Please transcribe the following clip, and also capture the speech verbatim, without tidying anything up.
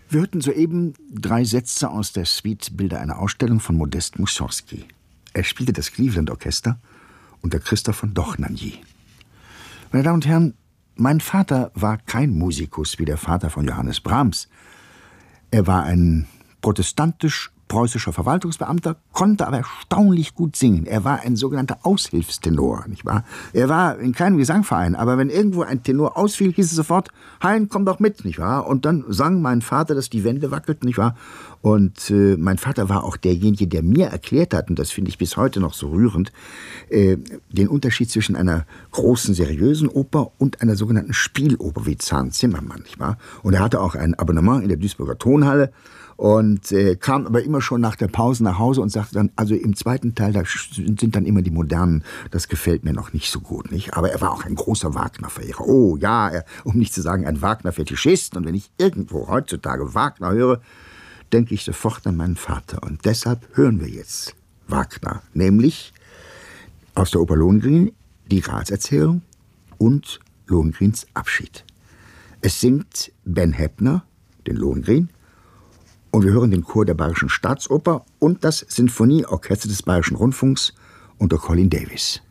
Wir hörten soeben drei Sätze aus der Suite Bilder einer Ausstellung von Modest Mussorgsky. Er spielte das Cleveland Orchester unter Christoph von Dochnanyi. Meine Damen und Herren, mein Vater war kein Musikus wie der Vater von Johannes Brahms. Er war ein protestantisch-preußischer Verwaltungsbeamter, konnte aber erstaunlich gut singen. Er war ein sogenannter Aushilfstenor, nicht wahr? Er war in keinem Gesangverein, aber wenn irgendwo ein Tenor ausfiel, hieß es sofort, Hein, komm doch mit, nicht wahr? Und dann sang mein Vater, dass die Wände wackelten, nicht wahr? Und äh, mein Vater war auch derjenige, der mir erklärt hat, und das finde ich bis heute noch so rührend, äh, den Unterschied zwischen einer großen, seriösen Oper und einer sogenannten Spieloper wie Zahn-Zimmermann, nicht wahr? Und er hatte auch ein Abonnement in der Duisburger Tonhalle und äh, kam aber immer schon nach der Pause nach Hause und sagte dann, also im zweiten Teil, da sind dann immer die Modernen, das gefällt mir noch nicht so gut, nicht? Aber er war auch ein großer Wagner-Verehrer. Oh ja, er, um nicht zu sagen, ein Wagner-Fetischist. Und wenn ich irgendwo heutzutage Wagner höre, denke ich sofort an meinen Vater. Und deshalb hören wir jetzt Wagner, nämlich aus der Oper Lohengrin, die Grazierzählung und Lohengrins Abschied. Es singt Ben Heppner, den Lohengrin, und wir hören den Chor der Bayerischen Staatsoper und das Sinfonieorchester des Bayerischen Rundfunks unter Colin Davis.